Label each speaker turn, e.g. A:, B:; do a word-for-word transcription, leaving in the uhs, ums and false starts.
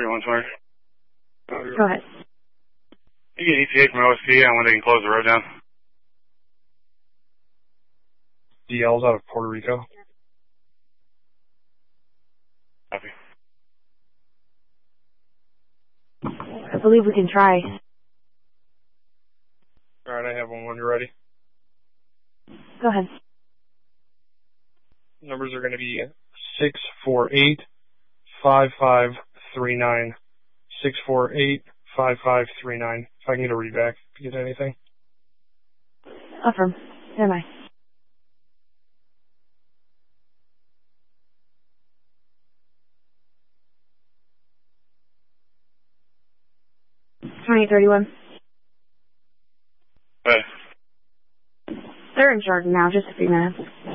A: one twenty.
B: Go ahead.
A: You get E T A from O S P on when they can close the road down.
C: D L's out of Puerto Rico.
A: Copy.
B: I believe we can try.
C: Alright, I have one when you're ready.
B: Go ahead.
C: Numbers are going to be six four eight, five five three nine. six four eight, five five three nine. If I can get a readback, if you get anything.
B: Affirm. Stand by. twenty-eight thirty-one.
A: Hey.
B: They're in charge now, just a few minutes.